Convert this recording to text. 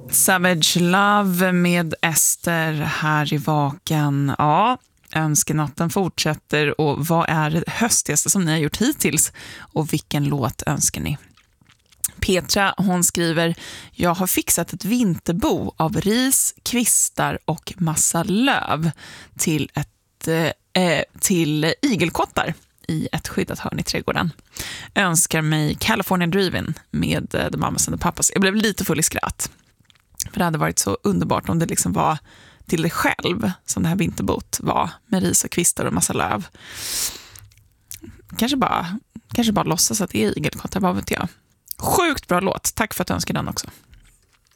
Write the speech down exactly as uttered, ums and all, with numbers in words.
Savage Love med Ester här i Vaken. Ja, önskenatten fortsätter. Och vad är det höstigaste som ni har gjort hittills? Och vilken låt önskar ni? Petra, hon skriver: jag har fixat ett vinterbo av ris, kvistar och massa löv till, ett, eh, till igelkottar i ett skyddat hörn i trädgården. Önskar mig California Driven med uh, The Mamas and the Papas. Jag blev lite full i skratt. För det hade varit så underbart om det liksom var till dig själv som det här vinterbot var, med ris och kvistar och massa löv. Kanske bara, kanske bara låtsas att det är igelkottar, vad vet jag. Sjukt bra låt. Tack för att du önskar den också.